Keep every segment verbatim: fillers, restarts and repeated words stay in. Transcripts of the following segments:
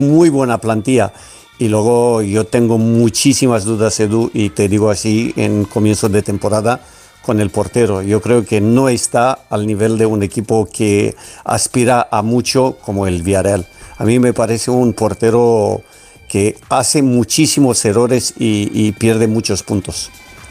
muy buena plantilla. Y luego yo tengo muchísimas dudas, Edu, y te digo así en comienzo de temporada, con el portero. Yo creo que no está al nivel de un equipo que aspira a mucho como el Villarreal. A mí me parece un portero que hace muchísimos errores y, y pierde muchos puntos.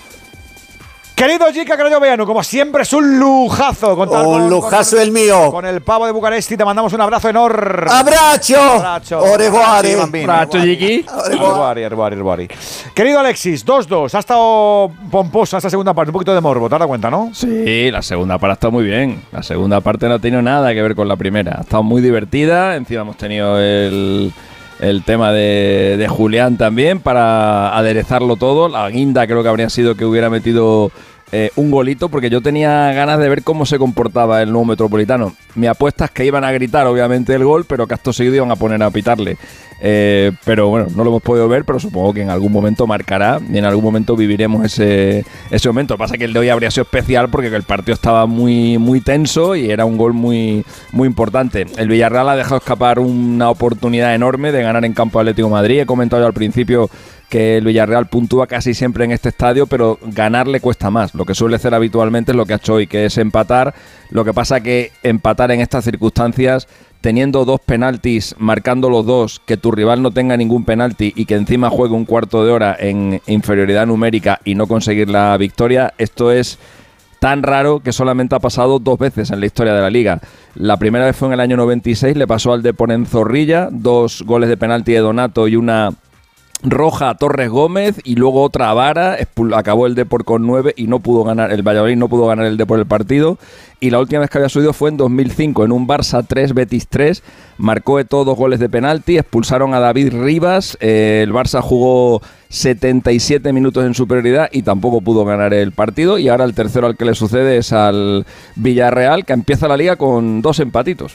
Querido Jica Crayoveanu, como siempre es un lujazo contar Un con, lujazo con el mío. Con el pavo de Bucaresti, te mandamos un abrazo enorme. ¡Abrazo! ¡Abrazo! ¡Oreguare! ¡Abrazo, Jiki! Oreguare, oreguare, oreguare. Querido Alexis, dos dos. Ha estado pomposa esta segunda parte, un poquito de morbo, ¿te has dado cuenta, no? Sí, la segunda parte ha estado muy bien. La segunda parte no ha tenido nada que ver con la primera. Ha estado muy divertida. Encima hemos tenido el... El tema de, de Julián también para aderezarlo todo. La guinda creo que habría sido que hubiera metido eh, un golito, porque yo tenía ganas de ver cómo se comportaba el nuevo Metropolitano. Mi apuesta es que iban a gritar obviamente el gol, pero que acto seguido iban a poner a pitarle. Eh, pero bueno, no lo hemos podido ver, pero supongo que en algún momento marcará y en algún momento viviremos ese, ese momento. Lo que pasa es que el de hoy habría sido especial porque el partido estaba muy, muy tenso y era un gol muy, muy importante. El Villarreal ha dejado escapar una oportunidad enorme de ganar en campo de Atlético de Madrid. He comentado yo al principio que el Villarreal puntúa casi siempre en este estadio, pero ganar le cuesta más. Lo que suele hacer habitualmente es lo que ha hecho hoy, que es empatar. Lo que pasa que empatar en estas circunstancias, teniendo dos penaltis, marcando los dos, que tu rival no tenga ningún penalti y que encima juegue un cuarto de hora en inferioridad numérica y no conseguir la victoria, esto es tan raro que solamente ha pasado dos veces en la historia de la Liga. La primera vez fue en el año noventa y seis, le pasó al Depor en Zorrilla, dos goles de penalti de Donato y una roja a Torres Gómez, y luego otra a Vara. Acabó el Depor con nueve y no pudo ganar, el Valladolid no pudo ganar el Depor el partido. Y la última vez que había subido fue en dos mil cinco, en un Barça tres, Betis tres. Marcó Eto'o dos goles de penalti, expulsaron a David Rivas. Eh, el Barça jugó setenta y siete minutos en superioridad y tampoco pudo ganar el partido. Y ahora el tercero al que le sucede es al Villarreal, que empieza la Liga con dos empatitos.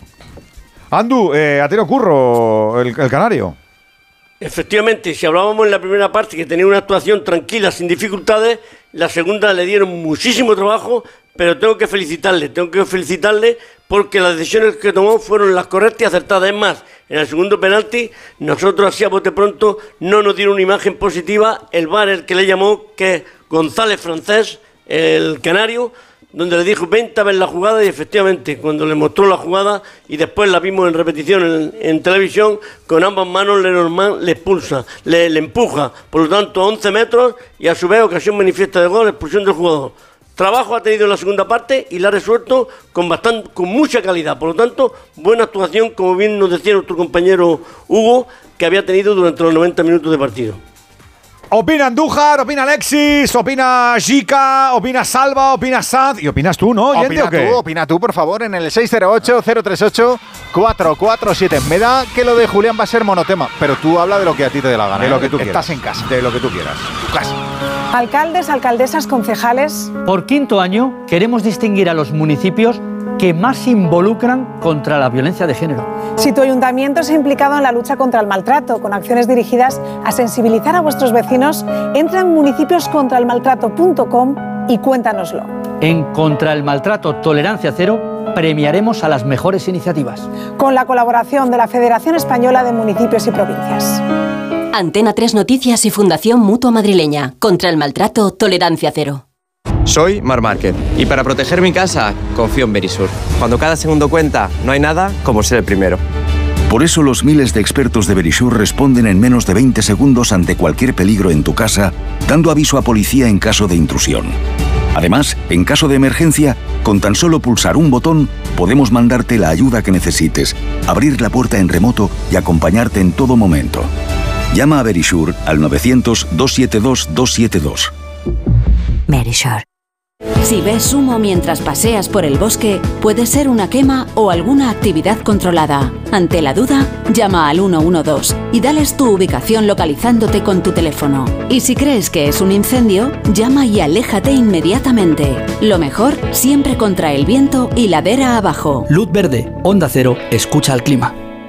Andu, eh, a tiro curro el, el canario. Efectivamente, si hablábamos en la primera parte que tenía una actuación tranquila, sin dificultades, la segunda le dieron muchísimo trabajo, pero tengo que felicitarle, tengo que felicitarle porque las decisiones que tomó fueron las correctas y acertadas. Es más, en el segundo penalti, nosotros así a bote pronto no nos dieron una imagen positiva. El V A R, el que le llamó, que es González Francés, el canario, donde le dijo vente a ver la jugada, y efectivamente cuando le mostró la jugada y después la vimos en repetición en, en televisión, con ambas manos Lenormand le expulsa, le, le empuja, por lo tanto a once metros, y a su vez ocasión manifiesta de gol, expulsión del jugador. Trabajo ha tenido en la segunda parte y la ha resuelto con bastante, con mucha calidad, por lo tanto buena actuación, como bien nos decía nuestro compañero Hugo, que había tenido durante los noventa minutos de partido. Opina Andújar, opina Alexis, opina Jica, opina Salva, opina Sad y opinas tú, ¿no? Opina ¿o qué? tú, opina tú, por favor, en el seis cero ocho, cero tres ocho, cuatro cuatro siete. Me da que lo de Julián va a ser monotema, pero tú habla de lo que a ti te dé la gana. De lo que tú Estás quieras. en casa. De lo que tú quieras. Tu casa. Alcaldes, alcaldesas, concejales. Por quinto año queremos distinguir a los municipios que más se involucran contra la violencia de género. Si tu ayuntamiento se ha implicado en la lucha contra el maltrato, con acciones dirigidas a sensibilizar a vuestros vecinos, entra en municipios contra el maltrato punto com y cuéntanoslo. En Contra el Maltrato Tolerancia Cero premiaremos a las mejores iniciativas. Con la colaboración de la Federación Española de Municipios y Provincias. Antena tres Noticias y Fundación Mutua Madrileña. Contra el Maltrato Tolerancia Cero. Soy Mar Márquez y para proteger mi casa confío en Verisur. Cuando cada segundo cuenta, no hay nada como ser el primero. Por eso los miles de expertos de Verisur responden en menos de veinte segundos ante cualquier peligro en tu casa, dando aviso a policía en caso de intrusión. Además, en caso de emergencia, con tan solo pulsar un botón, podemos mandarte la ayuda que necesites, abrir la puerta en remoto y acompañarte en todo momento. Llama a Verisur al novecientos, doscientos setenta y dos, doscientos setenta y dos. Verisur. Si ves humo mientras paseas por el bosque, puede ser una quema o alguna actividad controlada. Ante la duda, llama al uno uno dos y dales tu ubicación localizándote con tu teléfono. Y si crees que es un incendio, llama y aléjate inmediatamente. Lo mejor, siempre contra el viento y ladera abajo. Luz verde, Onda Cero, escucha al clima.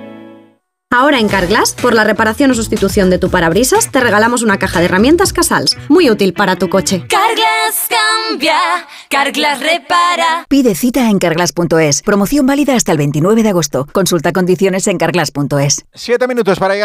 Ahora en Carglass, por la reparación o sustitución de tu parabrisas, te regalamos una caja de herramientas Casals, muy útil para tu coche. Carglass cambia, Carglass repara. Pide cita en carglass punto es. Promoción válida hasta el veintinueve de agosto. Consulta condiciones en carglass punto es. Siete minutos para llegar